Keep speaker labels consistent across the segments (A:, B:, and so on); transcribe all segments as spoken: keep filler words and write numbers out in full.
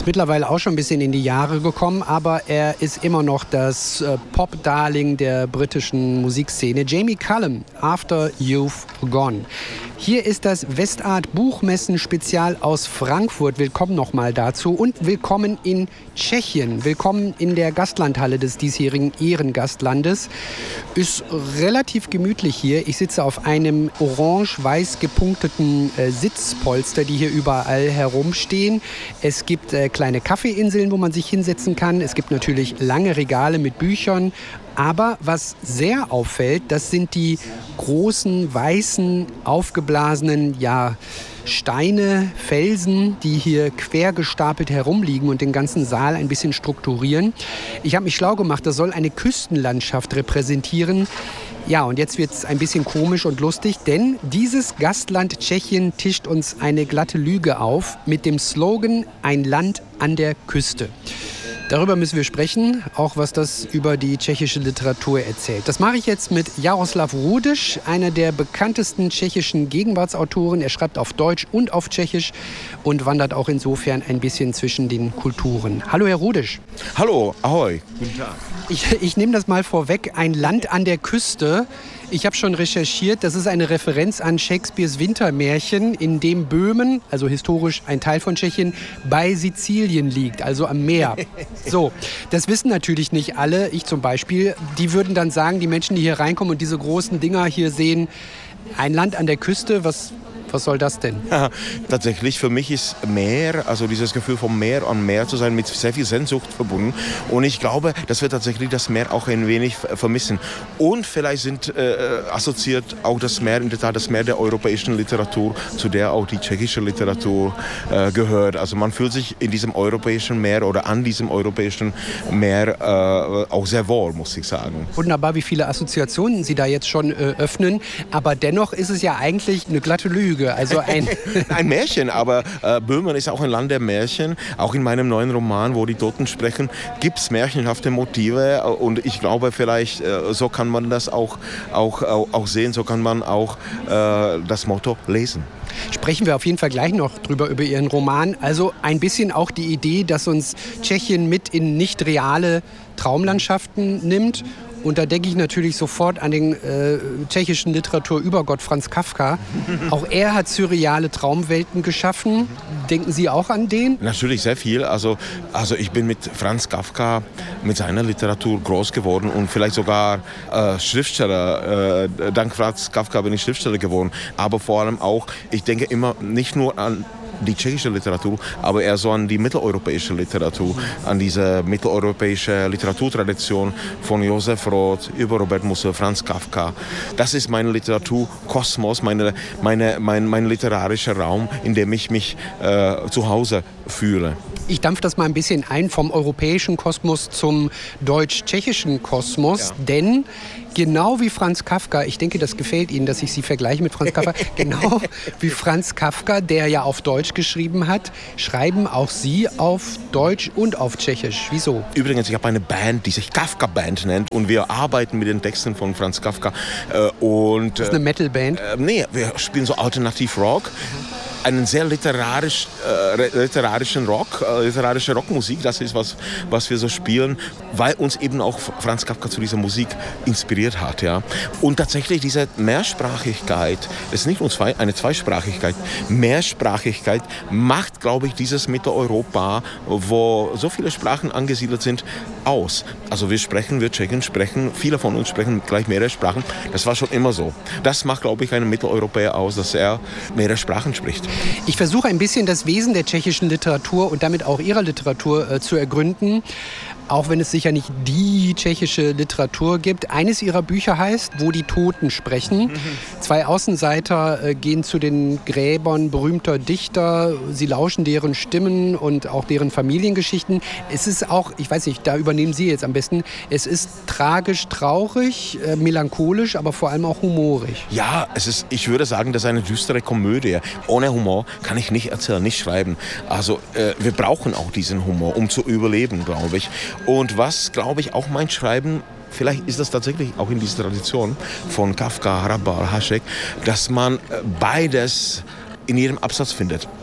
A: mittlerweile auch schon ein bisschen in die Jahre gekommen, aber er ist immer noch das äh, Pop-Darling der britischen Musikszene. Jamie Cullum, After You've Gone. Hier ist das Westart Buchmessen-Spezial aus Frankfurt. Willkommen nochmal dazu und willkommen in Tschechien. Willkommen in der Gastlandhalle des diesjährigen Ehrengastlandes. Ist relativ gemütlich hier. Ich sitze auf einem orange-weiß gepunkteten äh, Sitzpolster, die hier überall herumstehen. Es gibt äh, kleine Kaffeeinseln, wo man sich hinsetzen kann. Es gibt natürlich lange Regale mit Büchern. Aber was sehr auffällt, das sind die großen, weißen, aufgeblasenen, ja, Steine, Felsen, die hier quer gestapelt herumliegen und den ganzen Saal ein bisschen strukturieren. Ich habe mich schlau gemacht, das soll eine Küstenlandschaft repräsentieren. Ja, und jetzt wird es ein bisschen komisch und lustig, denn dieses Gastland Tschechien tischt uns eine glatte Lüge auf mit dem Slogan „Ein Land an der Küste“. Darüber müssen wir sprechen, auch was das über die tschechische Literatur erzählt. Das mache ich jetzt mit Jaroslav Rudiš, einer der bekanntesten tschechischen Gegenwartsautoren. Er schreibt auf Deutsch und auf Tschechisch und wandert auch insofern ein bisschen zwischen den Kulturen. Hallo, Herr Rudiš.
B: Hallo, ahoi. Guten Tag.
A: Ich, ich nehme das mal vorweg. Ein Land an der Küste. Ich habe schon recherchiert, das ist eine Referenz an Shakespeares Wintermärchen, in dem Böhmen, also historisch ein Teil von Tschechien, bei Sizilien liegt, also am Meer. So, das wissen natürlich nicht alle, ich zum Beispiel. Die würden dann sagen, die Menschen, die hier reinkommen und diese großen Dinger hier sehen, ein Land an der Küste, was... Was soll das denn?
B: Ja, tatsächlich, für mich ist Meer, also dieses Gefühl vom Meer an Meer zu sein, mit sehr viel Sehnsucht verbunden. Und ich glaube, dass wir tatsächlich das Meer auch ein wenig vermissen. Und vielleicht sind äh, assoziiert auch das Meer, in der Tat das Meer der europäischen Literatur, zu der auch die tschechische Literatur äh, gehört. Also man fühlt sich in diesem europäischen Meer oder an diesem europäischen Meer äh, auch sehr wohl, muss ich sagen.
A: Wunderbar, wie viele Assoziationen Sie da jetzt schon äh, öffnen. Aber dennoch ist es ja eigentlich eine glatte Lüge. Also ein,
B: ein Märchen, aber äh, Böhmen ist auch ein Land der Märchen. Auch in meinem neuen Roman, wo die Toten sprechen, gibt es märchenhafte Motive. Und ich glaube, vielleicht äh, so kann man das auch, auch, auch, auch sehen, so kann man auch äh, das Motto lesen.
A: Sprechen wir auf jeden Fall gleich noch drüber, über Ihren Roman. Also ein bisschen auch die Idee, dass uns Tschechien mit in nicht reale Traumlandschaften nimmt. Und da denke ich natürlich sofort an den äh, tschechischen Literaturübergott Franz Kafka. Auch er hat surreale Traumwelten geschaffen. Denken Sie auch an den?
B: Natürlich sehr viel. Also, also ich bin mit Franz Kafka, mit seiner Literatur groß geworden und vielleicht sogar äh, Schriftsteller. Äh, dank Franz Kafka bin ich Schriftsteller geworden. Aber vor allem auch, ich denke immer nicht nur an die tschechische Literatur, aber eher so an die mitteleuropäische Literatur, an diese mitteleuropäische Literaturtradition von Josef Roth über Robert Musil, Franz Kafka. Das ist mein Literaturkosmos, meine, meine, mein, mein literarischer Raum, in dem ich mich äh, zu Hause fühle.
A: Ich dampfe das mal ein bisschen ein vom europäischen Kosmos zum deutsch-tschechischen Kosmos, ja. Denn genau wie Franz Kafka, ich denke, das gefällt Ihnen, dass ich Sie vergleiche mit Franz Kafka, genau wie Franz Kafka, der ja auf Deutsch geschrieben hat, schreiben auch Sie auf Deutsch und auf Tschechisch. Wieso?
B: Übrigens, ich habe eine Band, die sich Kafka Band nennt und wir arbeiten mit den Texten von Franz Kafka. Äh, und,
A: das ist eine Metal-Band?
B: Äh, nee, wir spielen so Alternativ-Rock. Einen sehr literarisch, äh, literarischen Rock, äh, literarische Rockmusik, das ist was, was wir so spielen, weil uns eben auch Franz Kafka zu dieser Musik inspiriert hat, ja. Und tatsächlich diese Mehrsprachigkeit, es ist nicht nur zwei, eine Zweisprachigkeit, Mehrsprachigkeit macht, glaube ich, dieses Mitteleuropa, wo so viele Sprachen angesiedelt sind, aus. Also wir sprechen, wir Tschechen sprechen, viele von uns sprechen gleich mehrere Sprachen. Das war schon immer so. Das macht, glaube ich, einen Mitteleuropäer aus, dass er mehrere Sprachen spricht.
A: Ich versuche ein bisschen das Wesen der tschechischen Literatur und damit auch Ihrer Literatur äh, zu ergründen. Auch wenn es sicher nicht die tschechische Literatur gibt. Eines ihrer Bücher heißt Wo die Toten sprechen. Mhm. Zwei Außenseiter äh, gehen zu den Gräbern berühmter Dichter. Sie lauschen deren Stimmen und auch deren Familiengeschichten. Es ist auch, ich weiß nicht, da übernehmen Sie jetzt am besten, es ist tragisch, traurig, äh, melancholisch, aber vor allem auch humorig.
B: Ja, es ist, ich würde sagen, das ist eine düstere Komödie. Ohne Humor kann ich nicht erzählen, nicht schreiben. Also äh, wir brauchen auch diesen Humor, um zu überleben, glaube ich. Und was, glaube ich, auch mein Schreiben, vielleicht ist das tatsächlich auch in dieser Tradition von Kafka, Hrabal, Hašek, dass man beides in jedem Absatz findet.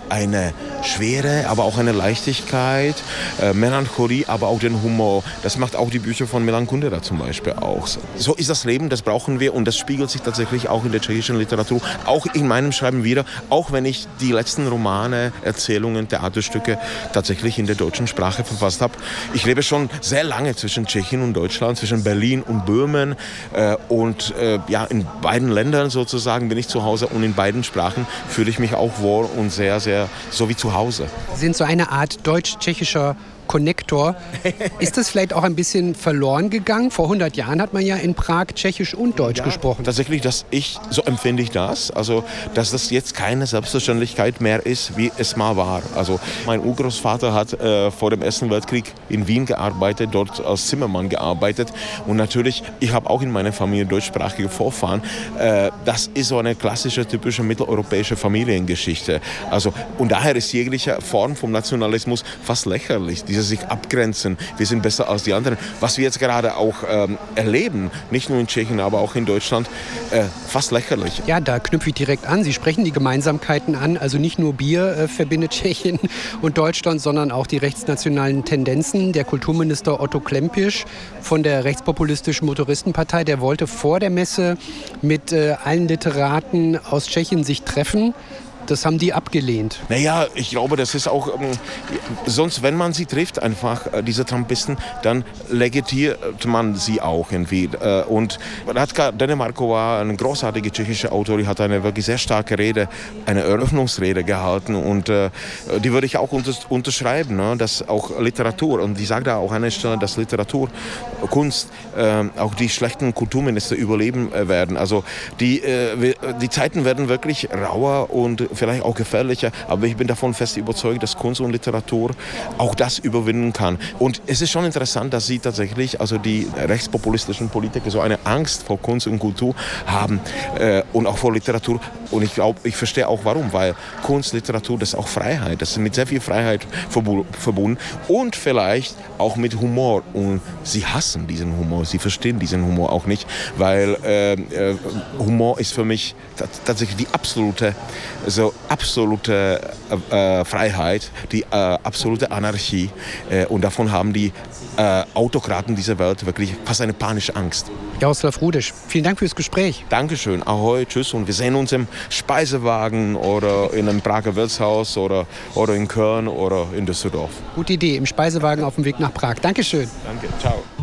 B: eine Schwere, aber auch eine Leichtigkeit, äh, Melancholie, aber auch den Humor. Das macht auch die Bücher von Milan Kundera zum Beispiel auch. So ist das Leben, das brauchen wir und das spiegelt sich tatsächlich auch in der tschechischen Literatur, auch in meinem Schreiben wieder, auch wenn ich die letzten Romane, Erzählungen, Theaterstücke tatsächlich in der deutschen Sprache verfasst habe. Ich lebe schon sehr lange zwischen Tschechien und Deutschland, zwischen Berlin und Böhmen äh, und äh, ja, in beiden Ländern sozusagen bin ich zu Hause und in beiden Sprachen fühle ich mich auch wohl und sehr, sehr so wie zu Hause.
A: Sie sind so eine Art deutsch-tschechischer Konnektor. Ist das vielleicht auch ein bisschen verloren gegangen? Vor hundert Jahren hat man ja in Prag Tschechisch und Deutsch
B: ja,
A: gesprochen.
B: Tatsächlich, dass ich, so empfinde ich das, also dass das jetzt keine Selbstverständlichkeit mehr ist, wie es mal war. Also mein Urgroßvater hat äh, vor dem Ersten Weltkrieg in Wien gearbeitet, dort als Zimmermann gearbeitet und natürlich, ich habe auch in meiner Familie deutschsprachige Vorfahren. Äh, das ist so eine klassische, typische mitteleuropäische Familiengeschichte. Also und daher ist jegliche Form vom Nationalismus fast lächerlich. Dieses sich abgrenzen, wir sind besser als die anderen. Was wir jetzt gerade auch ähm, erleben, nicht nur in Tschechien, aber auch in Deutschland, äh, fast lächerlich.
A: Ja, da knüpfe ich direkt an. Sie sprechen die Gemeinsamkeiten an. Also nicht nur Bier äh, verbindet Tschechien und Deutschland, sondern auch die rechtsnationalen Tendenzen. Der Kulturminister Otto Klempisch von der rechtspopulistischen Motoristenpartei, der wollte vor der Messe mit äh, allen Literaten aus Tschechien sich treffen. Das haben die abgelehnt.
B: Naja, ich glaube, das ist auch, ähm, sonst, wenn man sie trifft, einfach äh, diese Trumpisten, dann legitimiert man sie auch irgendwie. Äh, und Radka Denemarková, eine großartige tschechische Autorin, hat eine wirklich sehr starke Rede, eine Eröffnungsrede gehalten und äh, die würde ich auch unter, unterschreiben, ne? Dass auch Literatur, und die sagt da auch an einer Stelle, dass Literatur, Kunst, äh, auch die schlechten Kulturminister überleben äh, werden. Also die, äh, die Zeiten werden wirklich rauer und vielleicht auch gefährlicher, aber ich bin davon fest überzeugt, dass Kunst und Literatur auch das überwinden kann. Und es ist schon interessant, dass sie tatsächlich, also die rechtspopulistischen Politiker, so eine Angst vor Kunst und Kultur haben äh, und auch vor Literatur. Und ich glaube, ich verstehe auch warum, weil Kunst, Literatur, das ist auch Freiheit, das ist mit sehr viel Freiheit verbu- verbunden und vielleicht auch mit Humor. Und sie hassen diesen Humor, sie verstehen diesen Humor auch nicht, weil äh, äh, Humor ist für mich t- tatsächlich die absolute, so absolute äh, Freiheit, die äh, absolute Anarchie. Äh, und davon haben die äh, Autokraten dieser Welt wirklich fast eine panische Angst.
A: Jaroslav Rudisch, vielen Dank fürs Gespräch.
B: Dankeschön, ahoi, tschüss und wir sehen uns im Speisewagen oder in einem Prager Wirtshaus oder, oder in Köln oder in Düsseldorf.
A: Gute Idee, im Speisewagen auf dem Weg nach Prag. Dankeschön.
B: Danke, ciao.